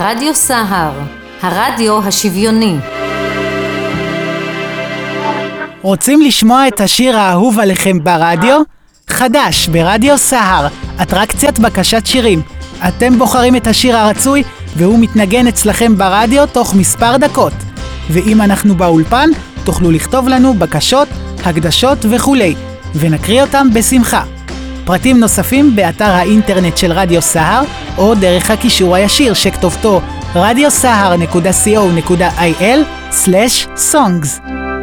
רדיו סהר, הרדיו השוויוני. רוצים לשמוע את השיר האהוב עליכם ברדיו? חדש ברדיו סהר, אטרקציית בקשת שירים. אתם בוחרים את השיר הרצוי והוא מתנגן אצלכם ברדיו תוך מספר דקות. ואם אנחנו באולפן, תוכלו לכתוב לנו בקשות, הקדשות וכולי, ונקריא אותם בשמחה. פרטים נוספים באתר האינטרנט של רדיו סהר, או דרך הקישור הישיר שכתובתו radiosahar.co.il/songs.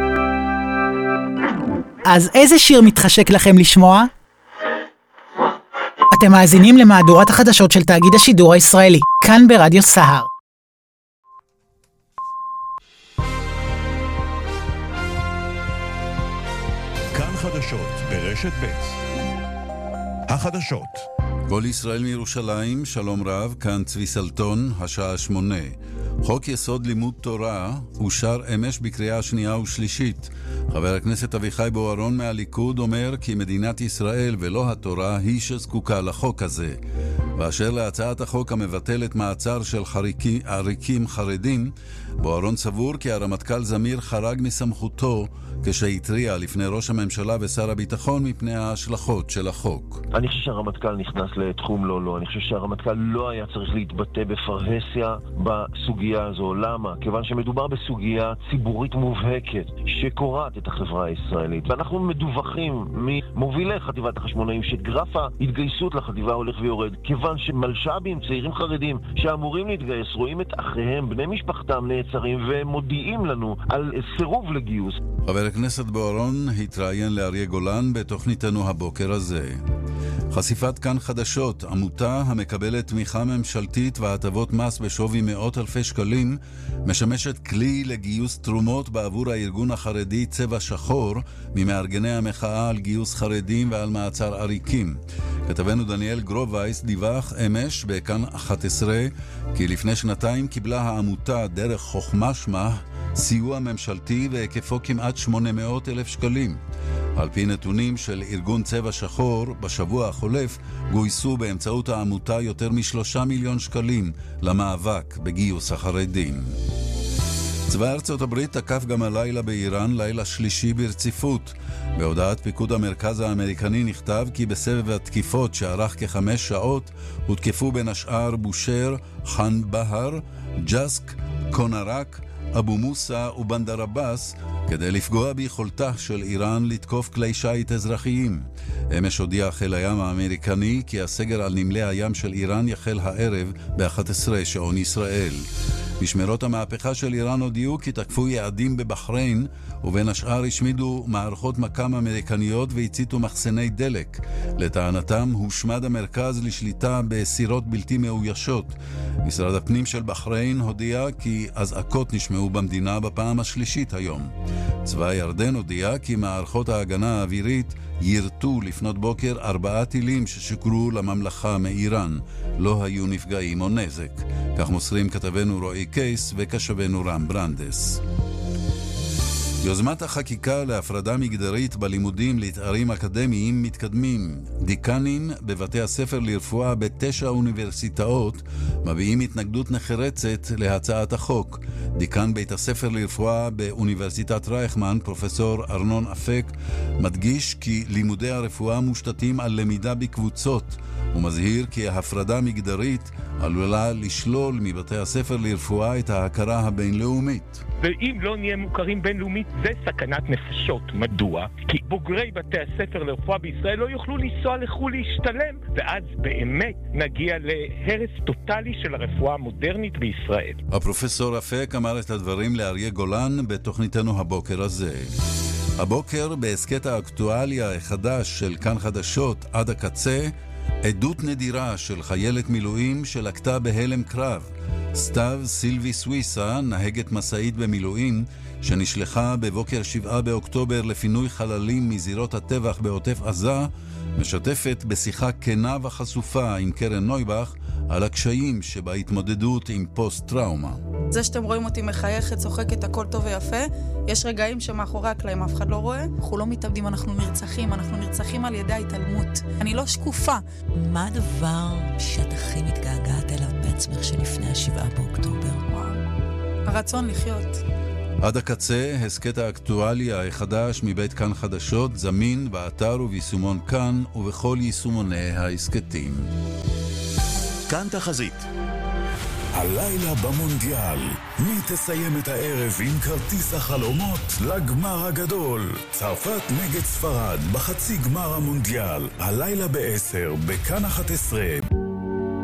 אז איזה שיר מתחשק לכם לשמוע? אתם מאזינים למהדורת החדשות של תאגיד השידור הישראלי, כאן ברדיו סהר. כאן חדשות ברשת ב'. החדשות. כל ישראל מירושלים, שלום רב, כאן צבי סלטון, השעה 8. חוק יסוד לימוד תורה אושר אמש בקריאה שנייה ושלישית. חבר הכנסת אביחי בוארון מהליכוד אומר כי מדינת ישראל ולא התורה היא שזקוקה לחוק הזה. באשר להצעת החוק המבטלת מעצר של עריקים חרדים, בוארון סבור כי הרמטכ"ל זמיר חרג מסמכותו כשהתריע לפני ראש הממשלה ושר הביטחון מפני ההשלכות של החוק. אני חושב שהרמטכ"ל נכנס לתחום לא. אני חושב שהרמטכ"ל לא היה צריך להתבטא בפרהסיה בסוגיה הזו. למה? כיוון שמדובר בסוגיה ציבורית מובהקת שקורעת את החברה הישראלית. ואנחנו מדווחים ממובילי חטיבת החשמונאים שגרף ההתגייסות לחטיבה הולך ויורד. כיוון שמלש"בים, צעירים חרדים שאמורים להתגייס, רואים את אחיהם, בני משפחתם נעצרים ומודיעים לנו על סירוב לגיוס. חבר הכנסת בוארון התראיין לאריה גולן בתוכניתנו הבוקר הזה. חשיפת כאן חדשות, עמותה המקבלת תמיכה ממשלתית והטבות מס בשווי מאות אלפי שקלים, משמשת כלי לגיוס תרומות בעבור הארגון החרדי צבע שחור ממארגני המחאה על גיוס חרדים ועל מעצר עריקים. כתבנו דניאל גרובייס דיווח אמש בכאן 11 כי לפני שנתיים קיבלה העמותה דרך חוכמה שמה סיוע ממשלתי והיקפו כמעט 800,000 שקלים. על פי נתונים של ארגון צבע שחור, בשבוע החולף גויסו באמצעות העמותה יותר מ3 מיליון שקלים למאבק בגיוס החרדים. צבא ארצות הברית תקף גם הלילה באיראן, לילה שלישי ברציפות. בהודעת פיקוד המרכז האמריקני נכתב כי בסבב התקיפות שערך כ5 שעות הותקפו בין השאר בושר, חאן בהר, ג'סק, קונרק, אבו מוסא ובנדר אבאס כדי לפגוע ביכולתה של איראן לתקוף כלי שיט אזרחיים. אמש הודיע חיל הים האמריקני כי הסגר על נמלי הים של איראן יחל הערב ב-11 שעון ישראל. משמרות המהפכה של איראן הודיעו כי תקפו יעדים בבחריין, ובין השאר השמידו מערכות מקם אמריקניות והציתו מחסני דלק. לטענתם הושמד המרכז לשליטה בסירות בלתי מאוישות. משרד הפנים של בחריין הודיע כי אזעקות נשמעו במדינה בפעם השלישית היום. צבא ירדן הודיע כי מערכות ההגנה האווירית ירתו לפנות בוקר 4 טילים ששקרו לממלכה מאיראן. לא היו נפגעים או נזק. כך מוסרים כתבנו רועי קייס וכשבנו רם ברנדס. יוזמת החקיקה להפרדה מגדרית בלימודים לתארים אקדמיים מתקדמים. דיקנים בבתי הספר לרפואה ב9 אוניברסיטאות מביעים התנגדות נחרצת להצעת החוק. דיקן בית הספר לרפואה באוניברסיטת רייכמן, פרופסור ארנון אפק, מדגיש כי לימודי הרפואה מושתתים על למידה בקבוצות. הוא מזהיר כי ההפרדה מגדרית עלולה לשלול מבתי הספר לרפואה את ההכרה הבינלאומית. ואם לא נהיה מוכרים בינלאומית, זה סכנת נפשות. מדוע? כי בוגרי בתי הספר לרפואה בישראל לא יוכלו לנסוע לחו"ל להשתלם, ואז באמת נגיע להרס טוטלי של הרפואה המודרנית בישראל. הפרופסור אפק אמר את הדברים לאריה גולן בתוכניתנו הבוקר הזה. הבוקר בהסקט האקטואליה החדש של כאן חדשות עד הקצה, עדות נדירה של חיילת מילואים שלקתה בהלם קרב. סתיו סילבי סוויסה, נהגת מסעית במילואים, שנשלחה בבוקר 7 באוקטובר לפינוי חללים מזירות הטבח בעוטף עזה, משתפת בשיחה כנה וחשופה עם קרן נויבך על הקשיים שבהתמודדות עם פוסט-טראומה. זה שאתם רואים אותי מחייכת, צוחקת, הכל טוב ויפה, יש רגעים שמאחורי הקלעים אף אחד לא רואה. אנחנו לא מתאבדים, אנחנו נרצחים על ידי ההתעלמות. אני לא שקופה. מה הדבר שאת הכי מתגעגעת אליו בעצמך שלפני ה-7 באוקטובר. וואו. הרצון לחיות. עד הקצה, הסקט האקטואליה החדש מבית כאן חדשות, זמין באתר וביישומון כאן ובכל יישומוני ההסקטים. כאן תחזית. הלילה במונדיאל, מי תסיים את הערב עם כרטיס החלומות לגמר הגדול? צרפת נגד ספרד בחצי גמר המונדיאל, הלילה ב-10 בכאן 11.